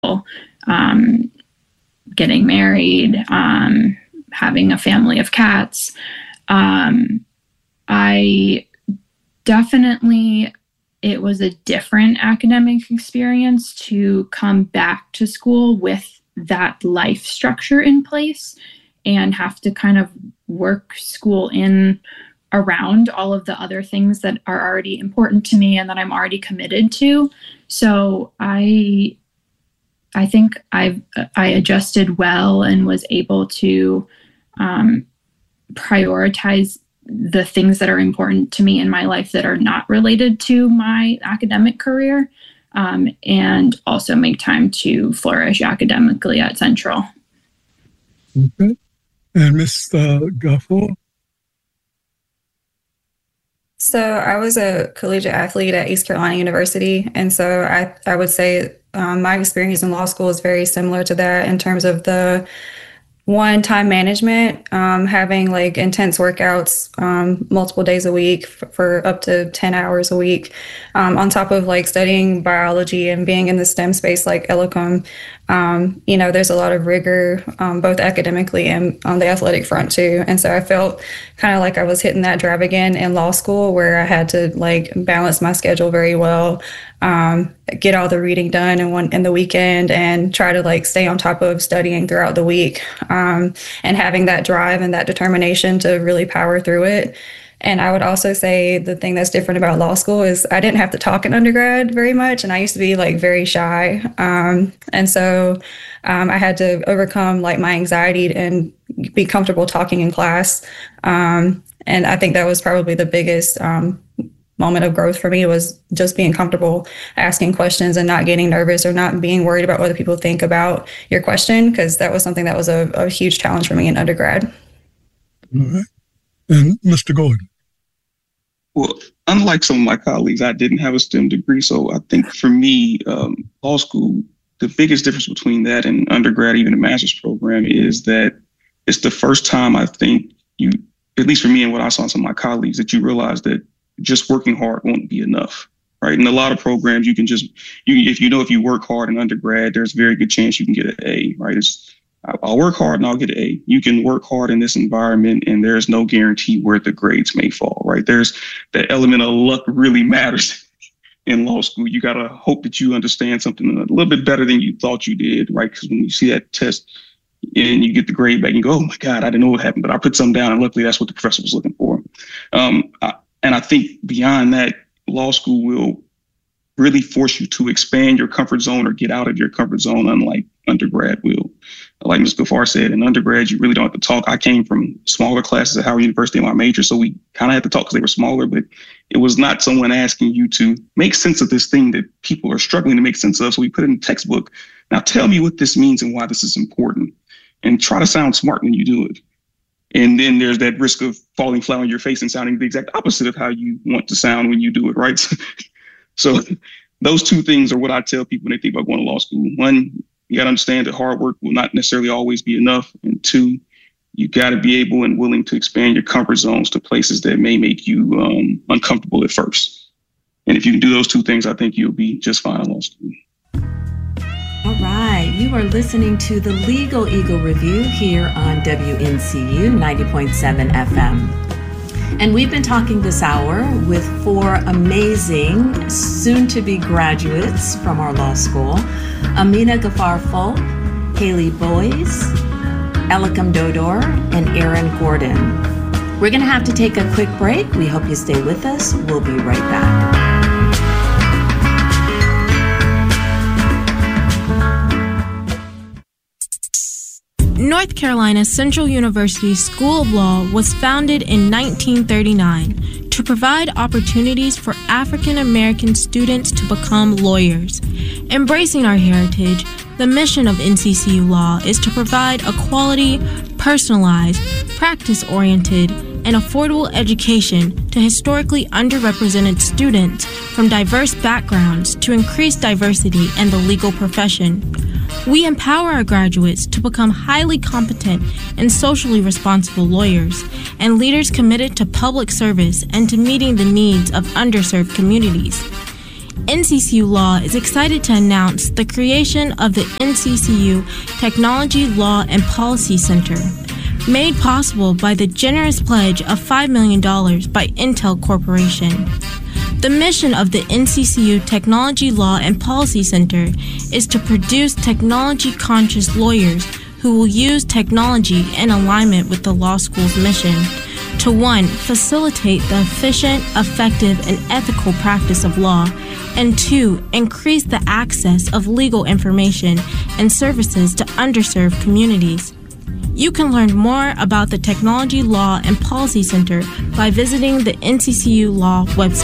getting married, having a family of cats. I definitely, it was a different academic experience to come back to school with that life structure in place and have to kind of work school in around all of the other things that are already important to me and that I'm already committed to. So I think I adjusted well and was able to prioritize the things that are important to me in my life that are not related to my academic career, and also make time to flourish academically at Central. Okay. And Ms. Gafford? So I was a collegiate athlete at East Carolina University. And so I would say my experience in law school is very similar to that in terms of the time management, having like intense workouts multiple days a week for up to 10 hours a week, on top of like studying biology and being in the STEM space like Elicum. There's a lot of rigor, both academically and on the athletic front too. And so I felt kind of like I was hitting that drive again in law school, where I had to like balance my schedule very well, get all the reading done in the weekend, and try to like stay on top of studying throughout the week, and having that drive and that determination to really power through it. And I would also say the thing that's different about law school is I didn't have to talk in undergrad very much. And I used to be like very shy. And so I had to overcome like my anxiety and be comfortable talking in class. And I think that was probably the biggest moment of growth for me, was just being comfortable asking questions and not getting nervous or not being worried about what other people think about your question, because that was something that was a huge challenge for me in undergrad. All right. And Mr. Gordon? Well, unlike some of my colleagues, I didn't have a STEM degree. So I think for me, law school, the biggest difference between that and undergrad, even a master's program, is that it's the first time I think you, at least for me and what I saw in some of my colleagues, that you realize that just working hard won't be enough, right? In a lot of programs, you can just, if you work hard in undergrad, there's a very good chance you can get an A, right? I'll work hard and I'll get an A. You can work hard in this environment and there's no guarantee where the grades may fall, right? There's that element of luck really matters in law school. You got to hope that you understand something a little bit better than you thought you did, right? Because when you see that test and you get the grade back, you go, oh my God, I didn't know what happened, but I put something down and luckily that's what the professor was looking for. And I think beyond that, law school will really force you to expand your comfort zone or get out of your comfort zone, unlike undergrad will. Like Ms. Gaffard said, in undergrad, you really don't have to talk. I came from smaller classes at Howard University in my major, so we kind of had to talk because they were smaller, but it was not someone asking you to make sense of this thing that people are struggling to make sense of. So we put it in the textbook. Now tell me what this means and why this is important, and try to sound smart when you do it. And then there's that risk of falling flat on your face and sounding the exact opposite of how you want to sound when you do it, right? So those two things are what I tell people when they think about going to law school. One, you got to understand that hard work will not necessarily always be enough. And two, you got to be able and willing to expand your comfort zones to places that may make you uncomfortable at first. And if you can do those two things, I think you'll be just fine in law school. All right. You are listening to the Legal Eagle Review here on WNCU 90.7 FM. And we've been talking this hour with 4 amazing soon-to-be graduates from our law school: Amina Gaffard-Folk, Haley Boyes, Elicum Dodor, and Aaron Gordon. We're going to have to take a quick break. We hope you stay with us. We'll be right back. North Carolina Central University School of Law was founded in 1939 to provide opportunities for African American students to become lawyers. Embracing our heritage, the mission of NCCU Law is to provide a quality, personalized, practice-oriented, and affordable education to historically underrepresented students from diverse backgrounds to increase diversity in the legal profession. We empower our graduates to become highly competent and socially responsible lawyers and leaders committed to public service and to meeting the needs of underserved communities. NCCU Law is excited to announce the creation of the NCCU Technology Law and Policy Center, made possible by the generous pledge of $5 million by Intel Corporation. The mission of the NCCU Technology Law and Policy Center is to produce technology-conscious lawyers who will use technology in alignment with the law school's mission to 1. Facilitate the efficient, effective, and ethical practice of law, and 2. Increase the access of legal information and services to underserved communities. You can learn more about the Technology Law and Policy Center by visiting the NCCU Law website.